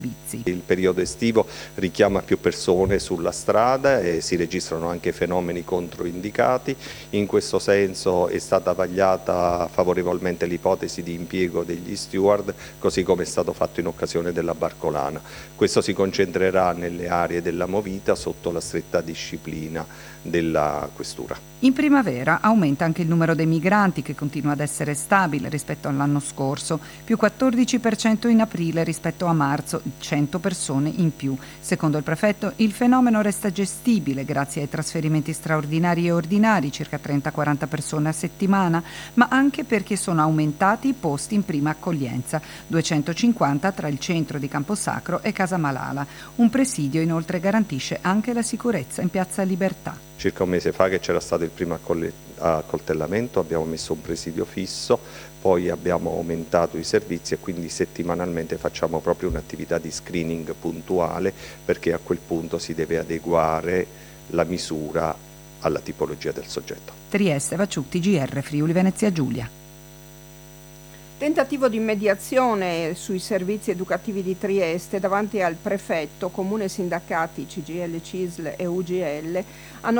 servizi. Il periodo estivo richiama più persone sulla strada e si registrano anche fenomeni controindicati. In questo senso è stata vagliata favorevolmente l'ipotesi di impiego degli steward, così come è stato fatto in occasione della Barcolana. Questo si concentrerà nelle aree della Movita sotto la stretta disciplina della Questura. In primavera aumenta anche il numero dei migranti, che continua ad essere stabile rispetto all'anno scorso, più 14% in aprile rispetto a marzo, 100 persone in più. Secondo il prefetto il fenomeno resta gestibile grazie ai trasferimenti straordinari e ordinari, circa 30-40 persone a settimana, ma anche perché sono aumentati i posti in prima accoglienza, 250 tra il centro di Camposacro e Casa Malala. Un presidio inoltre garantisce anche la sicurezza in Piazza Libertà. Circa un mese fa che c'era stato il primo accoltellamento, abbiamo messo un presidio fisso, poi abbiamo aumentato i servizi e quindi settimanalmente facciamo proprio un'attività di screening puntuale, perché a quel punto si deve adeguare la misura alla tipologia del soggetto. Trieste, Vaciutti, GR Friuli Venezia Giulia. Tentativo di mediazione sui servizi educativi di Trieste davanti al prefetto. Comune, sindacati CGIL, CISL e UGL hanno